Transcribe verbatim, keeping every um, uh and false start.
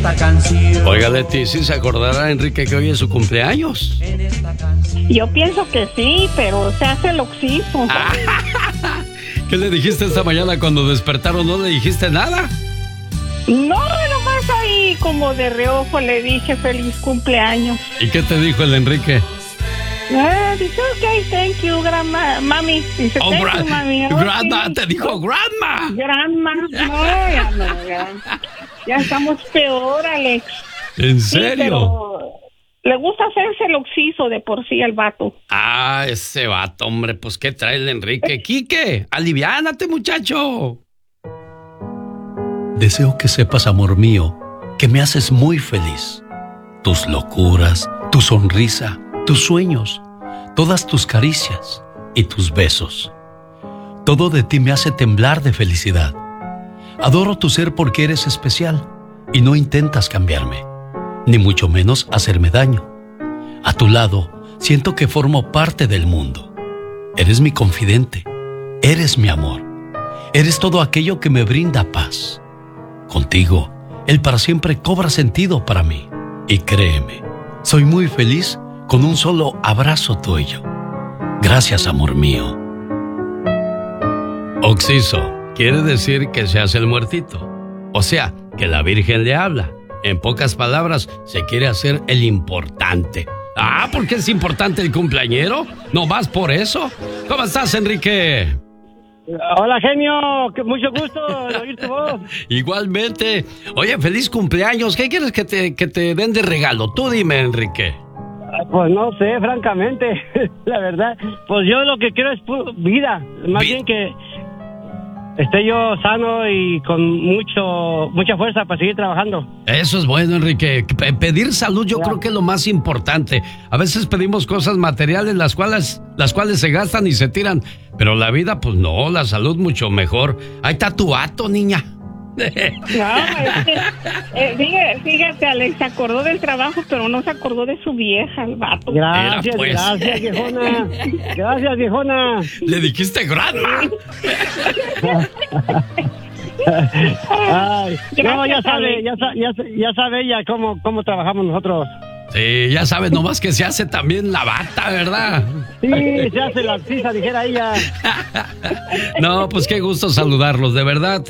esta canción. Oiga, Leti, ¿sí se acordará Enrique que hoy es su cumpleaños? Yo pienso que sí, pero se hace el oxiso. ¿Qué le dijiste esta mañana cuando despertaron? ¿No le dijiste nada? No, nomás ahí como de reojo le dije feliz cumpleaños. ¿Y qué te dijo el Enrique? Ah, dice, ok, thank you, grandma, mami. Dice, Oh, thank gra- you, mami. Okay. grandma, te dijo grandma. Grandma, no, ya no, ya. Ya estamos peor, Alex. ¿En Sí, serio? pero le gusta hacerse el oxiso de por sí al vato. Ah, ese vato, hombre, pues ¿qué trae el Enrique? Quique, aliviánate, muchacho. Deseo que sepas, amor mío, que me haces muy feliz. Tus locuras, tu sonrisa, tus sueños, todas tus caricias y tus besos. Todo de ti me hace temblar de felicidad. Adoro tu ser porque eres especial y no intentas cambiarme, ni mucho menos hacerme daño. A tu lado, siento que formo parte del mundo. Eres mi confidente, eres mi amor, eres todo aquello que me brinda paz. Contigo, el para siempre cobra sentido para mí. Y créeme, soy muy feliz con un solo abrazo tuyo. Gracias, amor mío. Oxiso quiere decir que se hace el muertito. O sea, que la Virgen le habla. En pocas palabras, se quiere hacer el importante. Ah, ¿por qué es importante el cumpleañero? ¿No más por eso? ¿Cómo estás, Enrique? Hola, genio, mucho gusto de oír tu voz. Igualmente. Oye, feliz cumpleaños. ¿Qué quieres que te, que te den de regalo? Tú dime, Enrique. Pues no sé, francamente, la verdad. Pues yo lo que quiero es pu- vida. Más Vi- bien que esté yo sano y con mucho mucha fuerza para seguir trabajando. Eso es bueno, Enrique. P- pedir salud yo Ya. creo que es lo más importante. A veces pedimos cosas materiales las cuales, las cuales se gastan y se tiran. Pero la vida, pues no, la salud mucho mejor. Ahí está tu vato, niña. No, es que, eh, fíjate, fíjate, Alex, se acordó del trabajo, pero no se acordó de su vieja, el vato. Gracias, Era, pues. gracias, viejona. Gracias, viejona. Le dijiste grandma. Ay, no, ya Gracias, sabe, Alex. ya, sa- ya, sa- ya sabe ella cómo, cómo trabajamos nosotros. Sí, ya sabes, nomás que se hace también la bata, ¿verdad? Sí, se hace la pizza, dijera ella. No, pues qué gusto saludarlos, de verdad.